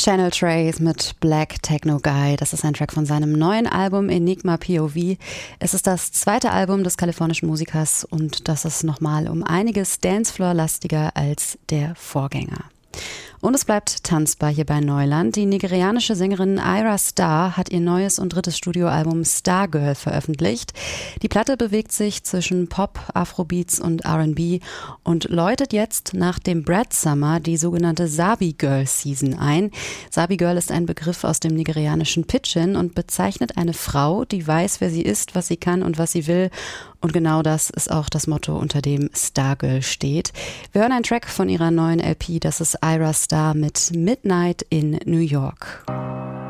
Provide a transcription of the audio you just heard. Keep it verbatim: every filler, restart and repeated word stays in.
Channel Trace mit Black Techno Guy. Das ist ein Track von seinem neuen Album Enigma P O V. Es ist das zweite Album des kalifornischen Musikers und das ist nochmal um einiges Dancefloor-lastiger als der Vorgänger. Und es bleibt tanzbar hier bei Neuland. Die nigerianische Sängerin Ayra Starr hat ihr neues und drittes Studioalbum Stargirl veröffentlicht. Die Platte bewegt sich zwischen Pop, Afrobeats und R and B und läutet jetzt nach dem Brad Summer die sogenannte Sabi Girl Season ein. Sabi Girl ist ein Begriff aus dem nigerianischen Pidgin und bezeichnet eine Frau, die weiß, wer sie ist, was sie kann und was sie will. Und genau das ist auch das Motto, unter dem Stargirl steht. Wir hören einen Track von ihrer neuen L P, das ist Ayra Starr mit Midnight in New York.